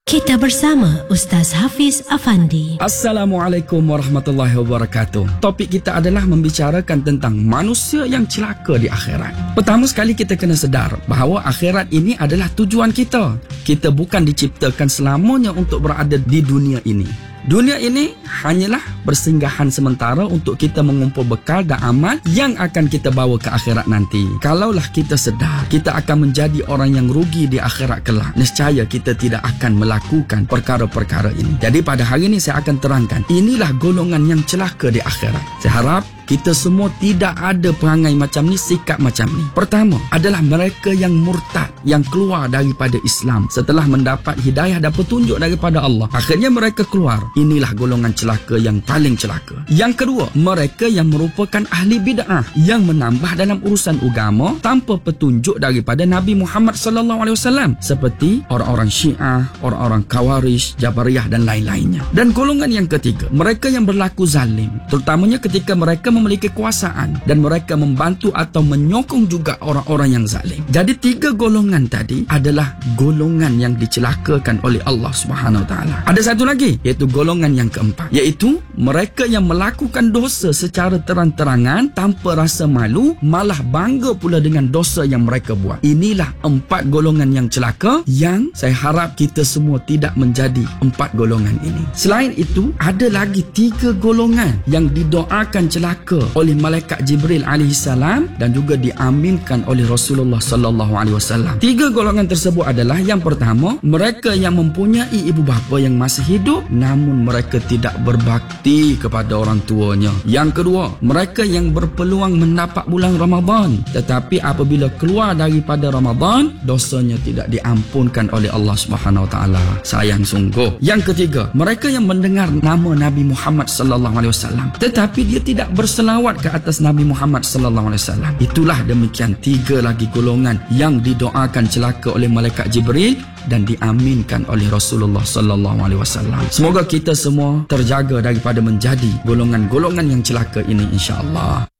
Kita bersama Ustaz Hafiz Afandi. Assalamualaikum warahmatullahi wabarakatuh. Topik kita adalah membicarakan tentang manusia yang celaka di akhirat. Pertama sekali kita kena sedar bahawa akhirat ini adalah tujuan kita. Kita bukan diciptakan selamanya untuk berada di dunia ini. Dunia ini hanyalah persinggahan sementara untuk kita mengumpul bekal dan amal yang akan kita bawa ke akhirat nanti. Kalaulah kita sedar, kita akan menjadi orang yang rugi di akhirat kelak. Nescaya kita tidak akan melakukan perkara-perkara ini. Jadi pada hari ini saya akan terangkan, inilah golongan yang celaka di akhirat. Saya harap kita semua tidak ada perangai macam ni, sikap macam ni. Pertama adalah mereka yang murtad, yang keluar daripada Islam setelah mendapat hidayah dan petunjuk daripada Allah. Akhirnya mereka keluar. Inilah golongan celaka yang paling celaka. Yang kedua, mereka yang merupakan ahli bid'ah, yang menambah dalam urusan agama tanpa petunjuk daripada Nabi Muhammad SAW, seperti orang-orang Syiah, orang-orang Khawarij, Jabariyah dan lain-lainnya. Dan golongan yang ketiga, mereka yang berlaku zalim, terutamanya ketika mereka memiliki kekuasaan dan mereka membantu atau menyokong juga orang-orang yang zalim. Jadi tiga golongan tadi adalah golongan yang dicelakakan oleh Allah Subhanahu Wa Taala. Ada satu lagi, iaitu golongan yang keempat, iaitu mereka yang melakukan dosa secara terang-terangan tanpa rasa malu, malah bangga pula dengan dosa yang mereka buat. Inilah empat golongan yang celaka yang saya harap kita semua tidak menjadi empat golongan ini. Selain itu, ada lagi tiga golongan yang didoakan celaka oleh malaikat Jibril alaihissalam dan juga diaminkan oleh Rasulullah sallallahu alaihi wasallam. Tiga golongan tersebut adalah, yang pertama, mereka yang mempunyai ibu bapa yang masih hidup namun mereka tidak berbakti kepada orang tuanya. Yang kedua, mereka yang berpeluang mendapat bulan Ramadan tetapi apabila keluar daripada Ramadan dosanya tidak diampunkan oleh Allah Subhanahu wa taala. Sayang sungguh. Yang ketiga, mereka yang mendengar nama Nabi Muhammad sallallahu alaihi wasallam tetapi dia tidak berselawat ke atas Nabi Muhammad sallallahu alaihi wasallam. Itulah demikian tiga lagi golongan yang didoakan celaka oleh malaikat Jibril dan diaminkan oleh Rasulullah sallallahu alaihi wasallam. Semoga kita semua terjaga daripada menjadi golongan-golongan yang celaka ini, insya-Allah.